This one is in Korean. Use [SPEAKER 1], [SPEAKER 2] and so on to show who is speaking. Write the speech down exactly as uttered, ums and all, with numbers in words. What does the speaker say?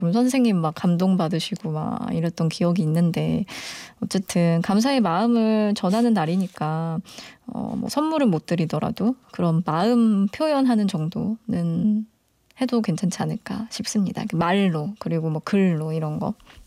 [SPEAKER 1] 선생님 막 감동받으시고 막 이랬던 기억이 있는데 어쨌든 감사의 마음을 전하는 날이니까 어, 뭐 선물은 못 드리더라도 그런 마음 표현하는 정도는 해도 괜찮지 않을까 싶습니다. 말로 그리고 뭐 글로 이런 거.